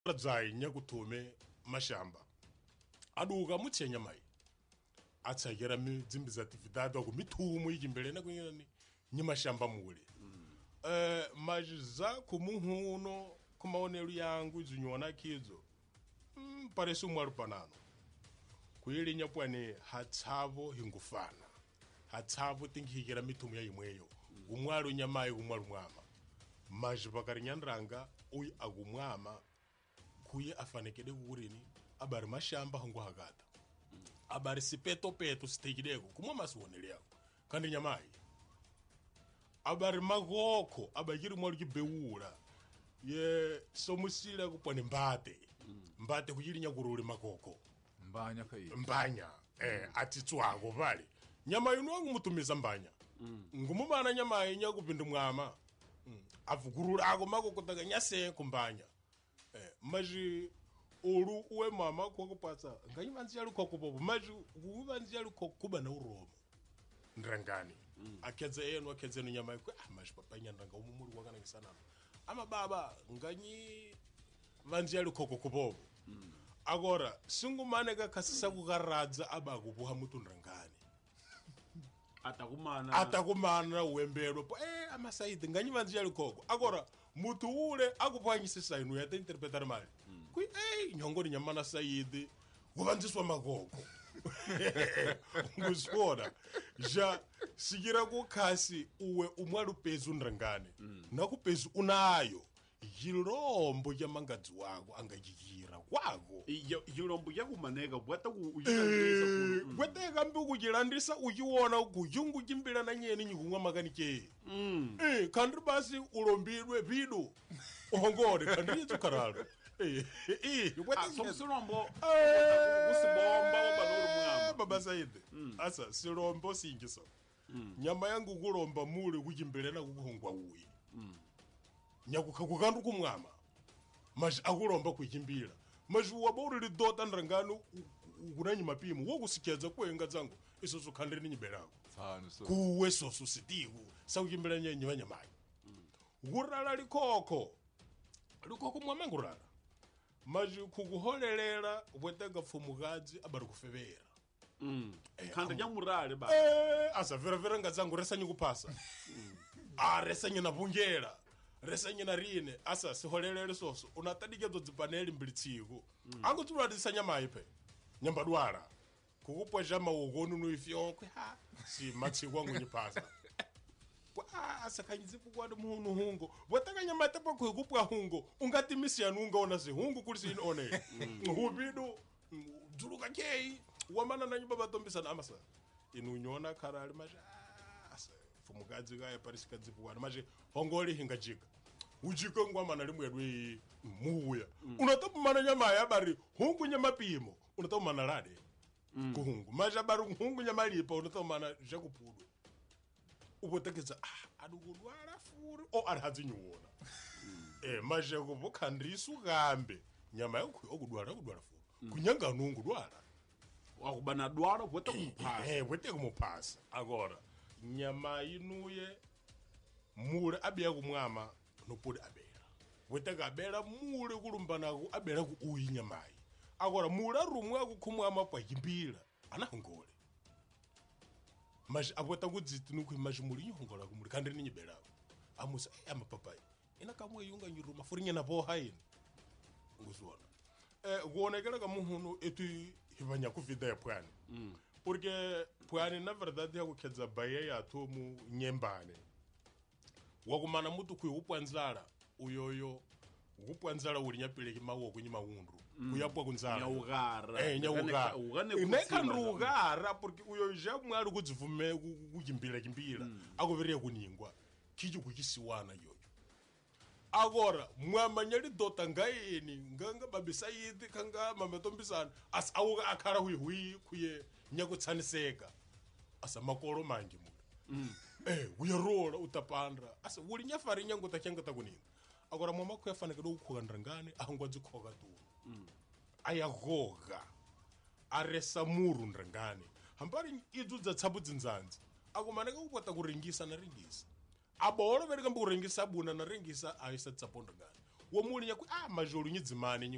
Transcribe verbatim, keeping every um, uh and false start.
dzai nyakutume mashamba aduka mutsenya mai atsakera dzimbi za atividade wa kumitumu ikimbele na kunyani nyi mashamba mule mm. eh majiza kumuhuno kumaonelo yangu zinyona kizo mm, parece umwaru panano kuyili nyapwane hatsavo hingufana hatsavo tingihikira mitumu ya imweyo mm. umwaru nyamayi umwaru mwama maji bakarinyandranga uyi agumwama kuye afanekede kukurini abari mashamba hungu hagata mm. abari sipeto peto sitekideko kumwa masuoneleko kandi nyamayi abari magoko abakiri mwaru kibeura ye somusile kupone mbate mm. mbate kuyiri nyagururi magoko mbanya kai mbanya eh atitswako vale nyama yuno wangu mutumiza mbanya mm. ngumumana nyama yenya kupinda mwama mm. avugurura ako magoko takanyase kumbanya eh maji olu uwe mama kwa kupatsa nganyivanzi yali kokupopo maji kuvanzi yali kokuba na uromo ndrangani mm. akedza eno akedza no nyama yako ah maji papanya ndanga umumuri wakana ngisana ama baba nganyi vanzi yali kokupopo mm. agora singumane ka kasisa kukaradza abakubuha mutu ndrangani atakumana atakumana uembero po eh amasaidi nganyi vanzi yali koko agora mutu ule akupanyisisa inu yata interpretar mali mm. kui eh nyongori nyamana saidi kuvanziswa magoko ngusora ja sigira ku kasi uwe umwalu pezu ndrangani mm. nakupezu unayo yilombo ya mangadzi wako angajikira kwako yilombo yakumaneka bwata kuyilandisa bwata kambi kujilandisa uyiwona kujungu jimbira na nyeni nyikumwa makanike mm. eh kandi basi ulombirwe bidu ongore kandi yizukaralo eh eh bwata somsulombo usibomba obanuru mwamba baba saide asa silombo singiso nyama yangu kulomba mule kujimbira na kukuhongwa uyi mm. nyakukakukandu kumwama maji akulomba kuikimbira maji wabaurili dota ndrangano kunanyi mapimu wokusikeza kuenga zangu iso sukhandiri ni nyibelako fano so kuwe sosu sitiku saukimbira nyenye wanyamayi mm. urala likoko likoko mwama ngurala maji kukuholelela wetega fumugazi abari kufebera mm. eh, kanda nyamurale ba eh asa vera vera ngazangu resa nyikupasa mm. ah resa nyina bungera resa nyina rine asa siholelele soso unatadigezo dzipaneli mbilitsiko mm. angu tuladisa nyama ipe nyamba dwara kukupwa jama ugonu no ifyonkwe ha si matsiko wangu nyipasa kwa asa kanyizipu kwa muhunu hungo wataka nyama tepa kukupwa hungo ungati misi ya nunga ona si hungu kulisi ino one hubidu duluka kei wamana na nyumba batombisa na amasa inu nyona karali maja asa fumugazi gaya parisika dzipu wana maje hongoli hingajika ujika ngwamana limwe yadwe muya mm. unatapu mana nyama ya bari hungu nyama pimo unatapu mana lade mm. kuhungu maja bari hungu nyama lipa unatapu mana jakupudwe upotekeza ah adugulwara furi o arhazi nyuona mm. eh maja kubuka ndrisu gambe nyama yako okudwara okudwara furi mm. kunyanga nungu dwara wakubana dwara wete kumupasa eh wete kumupasa agora nyama inuye mure abiya kumwama nopodi abera wetega abera mure kulumbana ku abera ku uyi nyamayi agora mure rumwe kukumwama kwa kimbira anahongole maji abota kudziti nuku maji muri nyongola ku muri kandi ninyibera amusa eh amapapai ina kamwe yunga nyiruma furinya na bo hayin nguzona eh kuonekela kamuhunu etu hibanya ku vida ya pwani mm. porque pwani na verdade ya kukedza baye ya tomu nyembane wakumana mutu kuipwanzala uyoyo ukupwanzala uli nyapeleki mawo kunyima undu mm. kuyapwa kunzala nyaugara eh nyaugara neka ndugara porque uyo jamwali kudzivume kukimbira kimbira mm. akuvereye kuningwa kiji kukisiwana yoyo agora mwamanyali dota ngaini nganga babisayidi kanga mametombisana as awuka akara hui hui kuye nyakutsaniseka asa makoro mangi mu mm. eh uyarola utapandra asa uli nyafari nyango takyanga takuninga agora mwama kuyafaneka do ukhoka ndrangane ahangwadzi khoka tu mm. ayagoga aresa muru ndrangane hambari idzudza tsabu dzinzanzi akumaneka kupota kuringisa na ringisa abolo vereka mbu ringisa buna na ringisa ayisa tsapo ndrangane wo muli nyaku ah majolu nyidzimane